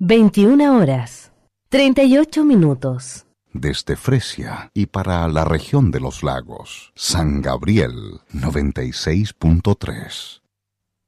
21:38. Desde Fresia y para la región de los lagos, San Gabriel 96.3.